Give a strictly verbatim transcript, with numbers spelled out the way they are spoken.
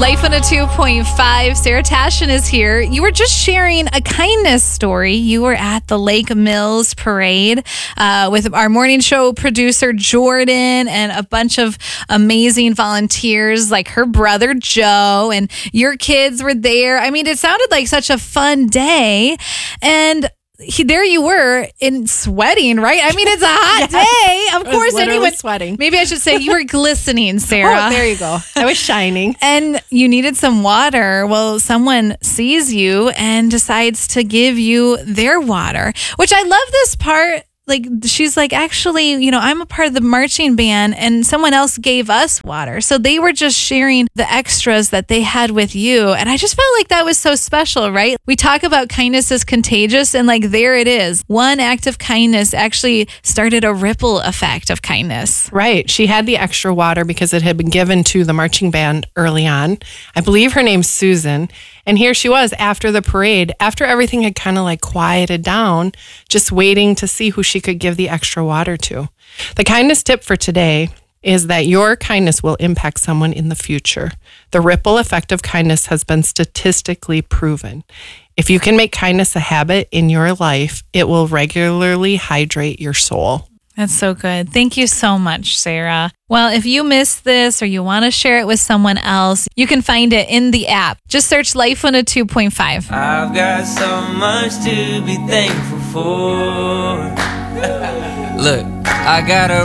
Life on a two point five. Sarah Tashin is here. You were just sharing a kindness story. You were at the Lake Mills Parade uh, with our morning show producer, Jordan, and a bunch of amazing volunteers like her brother, Joe, and your kids were there. I mean, it sounded like such a fun day. And He, there you were in sweating, right? I mean, it's a hot Yes. day. Of I was course, literally anyone sweating. Maybe I should say you were glistening, Sarah. Oh, there you go. I was shining. And you needed some water. Well, someone sees you and decides to give you their water, which I love this part. Like, she's like, actually, you know, I'm a part of the marching band and someone else gave us water. So they were just sharing the extras that they had with you. And I just felt like that was so special, right? We talk about kindness is contagious, and like, there it is. One act of kindness actually started a ripple effect of kindness. Right. She had the extra water because it had been given to the marching band early on. I believe her name's Susan. And here she was after the parade, after everything had kind of like quieted down, just waiting to see who she could give the extra water to. The kindness tip for today is that your kindness will impact someone in the future. The ripple effect of kindness has been statistically proven. If you can make kindness a habit in your life, it will regularly hydrate your soul. That's so good. Thank you so much, Sarah. Well, if you missed this or you want to share it with someone else, you can find it in the app. Just search Life on a two point five. I've got so much to be thankful for. Look, I got a